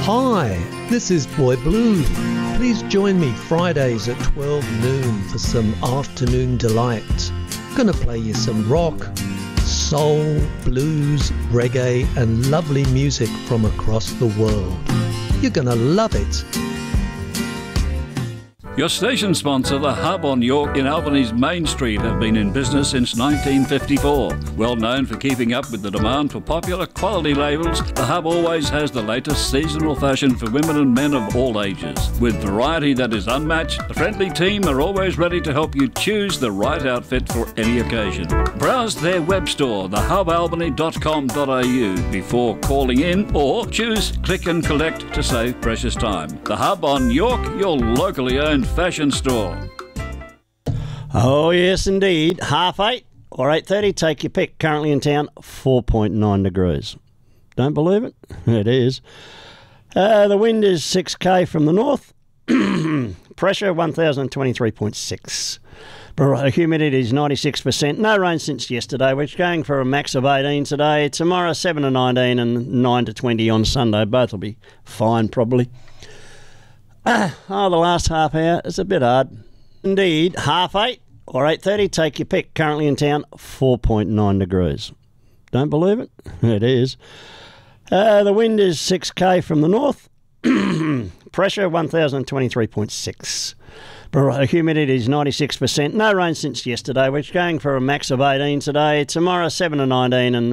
Hi, this is Boy Blue. Please join me Fridays at 12 noon for some afternoon delight. Gonna play you some rock, soul, blues, reggae and lovely music from across the world. You're gonna love it. Your station sponsor, The Hub on York in Albany's Main Street, have been in business since 1954. Well known for keeping up with the demand for popular quality labels, The Hub always has the latest seasonal fashion for women and men of all ages. With variety that is unmatched, the friendly team are always ready to help you choose the right outfit for any occasion. Browse their web store, thehubalbany.com.au, before calling in, or choose click and collect to save precious time. The Hub on York, your locally owned fashion store. Oh yes indeed, 8:30 or 8:30, take your pick. Currently in town, 4.9 degrees. Don't believe it? It is. The wind is 6k from the north. Pressure 1023.6. Humidity is 96%. No rain since yesterday. We're going for a max of 18 today. Tomorrow 7 to 19 and 9 to 20 on Sunday. Both will be fine probably. The last half hour is a bit hard. Indeed, 8:30 or 8:30, take your pick. Currently in town, 4.9 degrees. Don't believe it? It is. The wind is 6k from the north. Pressure 1023.6. Humidity is 96%. No rain since yesterday. We're going for a max of 18 today. Tomorrow 7 to 19 and